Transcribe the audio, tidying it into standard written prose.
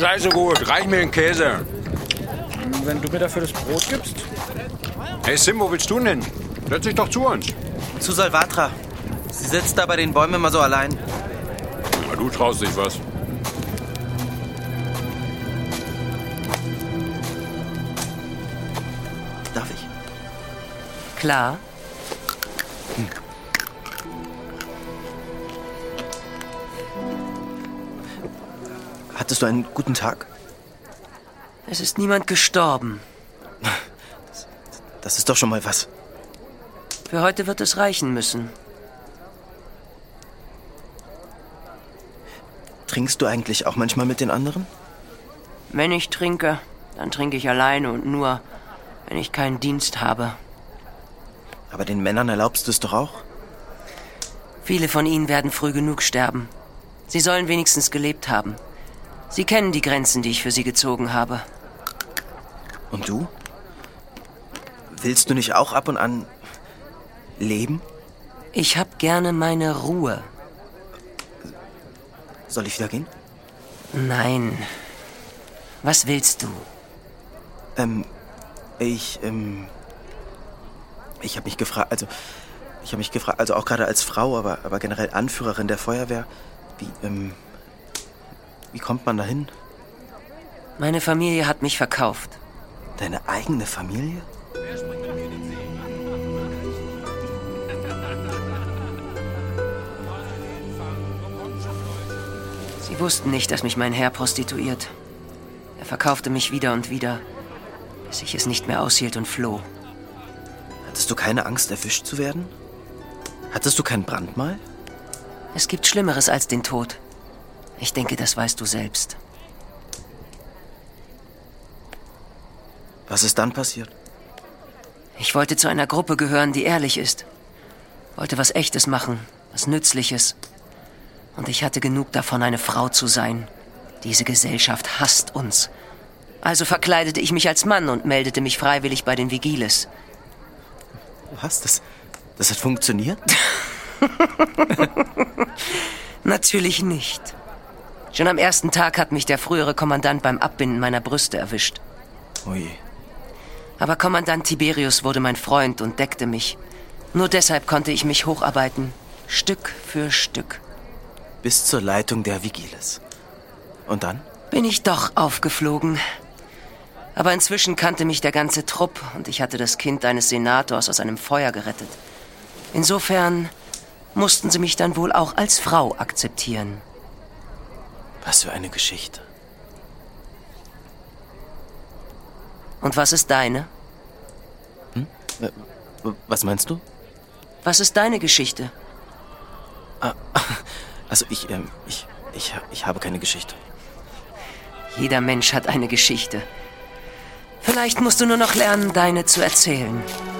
gleich so gut. Reich mir den Käse. Wenn du mir dafür das Brot gibst. Hey Sim, wo willst du denn hin? Setz dich doch zu uns. Zu Salvatra. Sie sitzt da bei den Bäumen immer so allein. Na, du traust dich was. Darf ich? Klar. Hattest du einen guten Tag? Es ist niemand gestorben. Das ist doch schon mal was. Für heute wird es reichen müssen. Trinkst du eigentlich auch manchmal mit den anderen? Wenn ich trinke, dann trinke ich alleine und nur, wenn ich keinen Dienst habe. Aber den Männern erlaubst du es doch auch? Viele von ihnen werden früh genug sterben. Sie sollen wenigstens gelebt haben. Sie kennen die Grenzen, die ich für sie gezogen habe. Und du? Willst du nicht auch ab und an leben? Ich hab gerne meine Ruhe. Soll ich wieder gehen? Nein. Was willst du? Ich habe mich gefragt, also auch gerade als Frau, aber generell Anführerin der Feuerwehr, wie kommt man dahin? Meine Familie hat mich verkauft. Deine eigene Familie? Sie wussten nicht, dass mich mein Herr prostituiert. Er verkaufte mich wieder und wieder, bis ich es nicht mehr aushielt und floh. Hattest du keine Angst, erwischt zu werden? Hattest du kein Brandmal? Es gibt Schlimmeres als den Tod. Ich denke, das weißt du selbst. Was ist dann passiert? Ich wollte zu einer Gruppe gehören, die ehrlich ist. Wollte was Echtes machen, was Nützliches. Und ich hatte genug davon, eine Frau zu sein. Diese Gesellschaft hasst uns. Also verkleidete ich mich als Mann und meldete mich freiwillig bei den Vigiles. Was? Das hat funktioniert? Natürlich nicht. Schon am ersten Tag hat mich der frühere Kommandant beim Abbinden meiner Brüste erwischt. Ui. Aber Kommandant Tiberius wurde mein Freund und deckte mich. Nur deshalb konnte ich mich hocharbeiten, Stück für Stück. Bis zur Leitung der Vigiles. Und dann? Bin ich doch aufgeflogen. Aber inzwischen kannte mich der ganze Trupp und ich hatte das Kind eines Senators aus einem Feuer gerettet. Insofern mussten sie mich dann wohl auch als Frau akzeptieren. Was für eine Geschichte. Und was ist deine? Was meinst du? Was ist deine Geschichte? Also ich habe keine Geschichte. Jeder Mensch hat eine Geschichte. Vielleicht musst du nur noch lernen, deine zu erzählen.